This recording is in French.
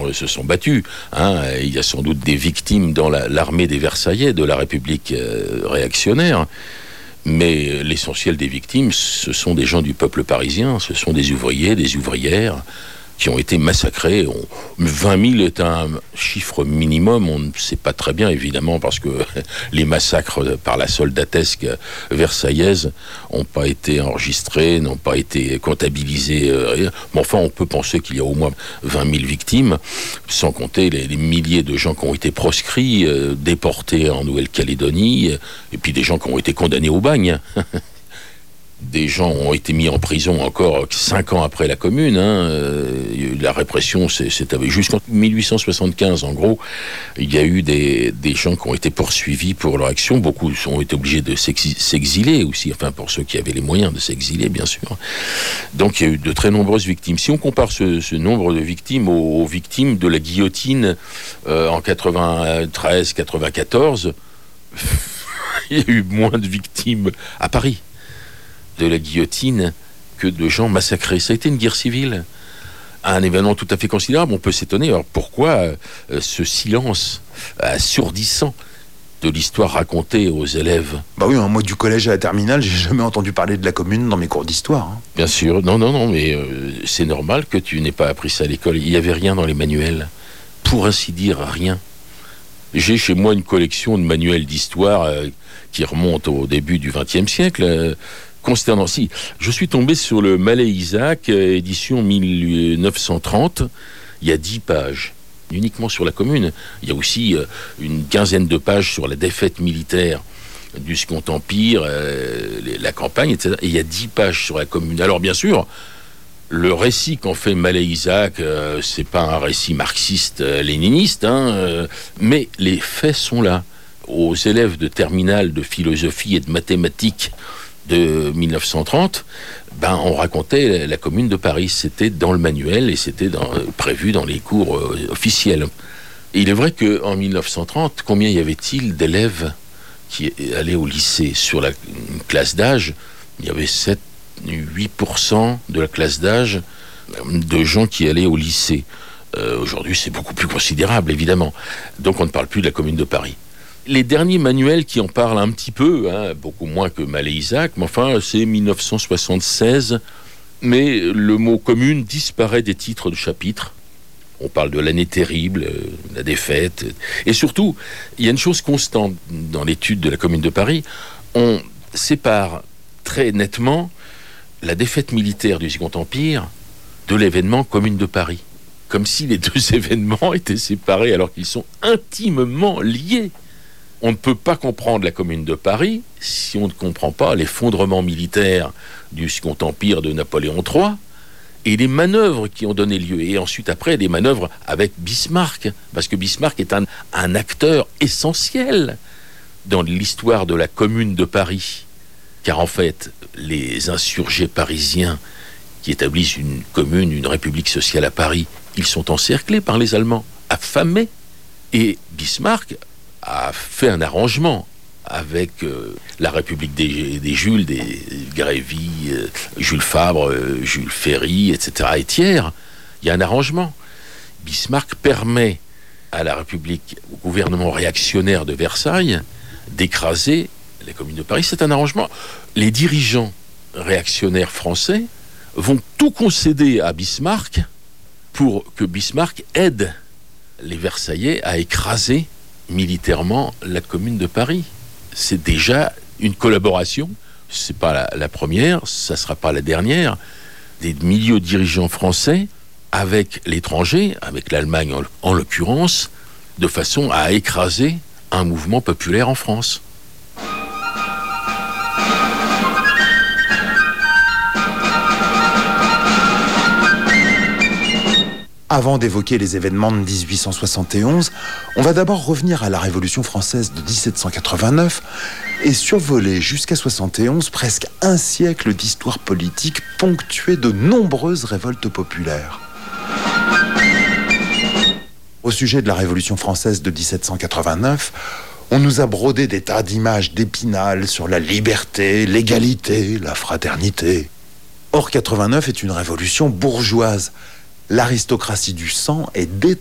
se sont battus. Il y a sans doute des victimes dans l'armée des Versaillais, de la République réactionnaire. Mais l'essentiel des victimes, ce sont des gens du peuple parisien, ce sont des ouvriers, des ouvrières qui ont été massacrés. 20 000 est un chiffre minimum, on ne sait pas très bien évidemment, parce que les massacres par la soldatesque versaillaise n'ont pas été enregistrés, n'ont pas été comptabilisés. Mais enfin, on peut penser qu'il y a au moins 20 000 victimes, sans compter les milliers de gens qui ont été proscrits, déportés en Nouvelle-Calédonie, et puis des gens qui ont été condamnés au bagne. Des gens ont été mis en prison encore 5 ans après la Commune. La répression c'était jusqu'en 1875. En gros, il y a eu des gens qui ont été poursuivis pour leur action. Beaucoup ont été obligés de s'exiler aussi, enfin pour ceux qui avaient les moyens de s'exiler, bien sûr. Donc il y a eu de très nombreuses victimes. Si on compare ce nombre de victimes aux victimes de la guillotine en 93-94, il y a eu moins de victimes à Paris de la guillotine que de gens massacrés. Ça a été une guerre civile, un événement tout à fait considérable. On peut s'étonner, alors pourquoi ce silence assourdissant de l'histoire racontée aux élèves? Bah oui, moi du collège à la terminale, j'ai jamais entendu parler de la Commune dans mes cours d'histoire. Bien sûr, non, mais c'est normal que tu n'aies pas appris ça à l'école. Il n'y avait rien dans les manuels, pour ainsi dire rien. J'ai chez moi une collection de manuels d'histoire qui remonte au début du XXe siècle, consternant. Si, je suis tombé sur le Mallet-Isaac, édition 1930, il y a 10 pages, uniquement sur la Commune. Il y a aussi une quinzaine de pages sur la défaite militaire du Second Empire, la campagne, etc. Et il y a 10 pages sur la Commune. Alors bien sûr, le récit qu'en fait Mallet-Isaac, c'est pas un récit marxiste-léniniste, mais les faits sont là. Aux élèves de terminale de philosophie et de mathématiques de 1930, on racontait la Commune de Paris. C'était dans le manuel et c'était prévu dans les cours officiels. Et il est vrai qu'en 1930, combien y avait-il d'élèves qui allaient au lycée? Sur une classe d'âge, il y avait 7-8% de la classe d'âge de gens qui allaient au lycée. Aujourd'hui, c'est beaucoup plus considérable, évidemment. Donc on ne parle plus de la Commune de Paris. Les derniers manuels qui en parlent un petit peu, beaucoup moins que Mallet-Isaac, mais enfin, c'est 1976. Mais le mot commune disparaît des titres de chapitres. On parle de l'année terrible, la défaite. Et surtout, il y a une chose constante dans l'étude de la Commune de Paris. On sépare très nettement la défaite militaire du Second Empire de l'événement Commune de Paris. Comme si les deux événements étaient séparés alors qu'ils sont intimement liés. On ne peut pas comprendre la Commune de Paris si on ne comprend pas l'effondrement militaire du Second Empire de Napoléon III et les manœuvres qui ont donné lieu. Et ensuite, après, des manœuvres avec Bismarck, parce que Bismarck est un acteur essentiel dans l'histoire de la Commune de Paris. Car en fait, les insurgés parisiens qui établissent une commune, une république sociale à Paris, ils sont encerclés par les Allemands, affamés. Et Bismarck a fait un arrangement avec la République des Jules, des Grévy, Jules Favre, Jules Ferry, etc. et Thiers. Il y a un arrangement. Bismarck permet à la République, au gouvernement réactionnaire de Versailles, d'écraser la Commune de Paris. C'est un arrangement. Les dirigeants réactionnaires français vont tout concéder à Bismarck pour que Bismarck aide les Versaillais à écraser militairement la Commune de Paris. C'est déjà une collaboration. C'est pas la première, ça sera pas la dernière. Des milieux dirigeants français avec l'étranger, avec l'Allemagne en l'occurrence, de façon à écraser un mouvement populaire en France. Avant d'évoquer les événements de 1871, on va d'abord revenir à la Révolution française de 1789 et survoler jusqu'à 71 presque un siècle d'histoire politique ponctuée de nombreuses révoltes populaires. Au sujet de la Révolution française de 1789, on nous a brodé des tas d'images d'Épinal sur la liberté, l'égalité, la fraternité. Or, 89 est une révolution bourgeoise. L'aristocratie du sang est détrônée